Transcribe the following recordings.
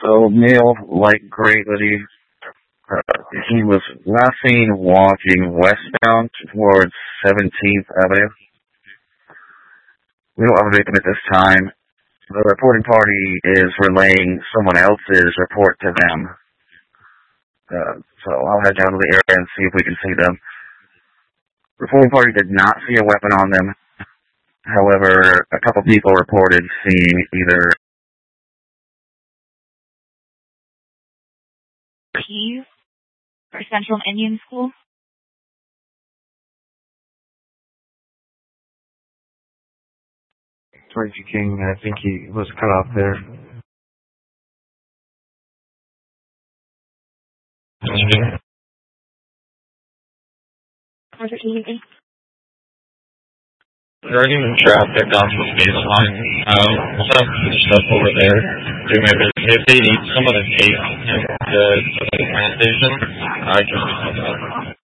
So, male, light gray hoodie. He was last seen walking westbound towards 17th Avenue. We don't have a victim at this time. The reporting party is relaying someone else's report to them. So I'll head down to the area and see if we can see them. Reporting party did not see a weapon on them. However, a couple people reported seeing either keys for Central Indian School. Tracy King, I think he was cut off there. Regarding the traffic off the baseline, we'll have stuff over there. If they need some of the tape at the train station, I just have that.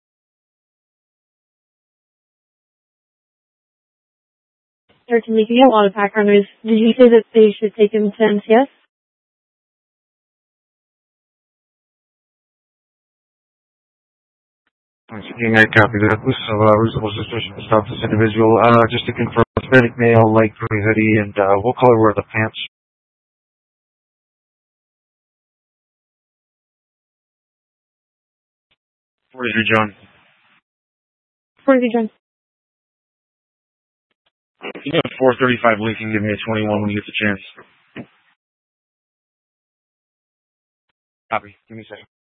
Certainly, you get a lot of background noise. Did you say that they should take him to MCS? King, I copy that. This is reasonable suspicion to stop this individual. Just to confirm, Hispanic male, light gray hoodie, and what color were the pants? 43 John. 43 John. You know, 435 Lincoln, give me a 21 when you get the chance. Copy. Give me a second.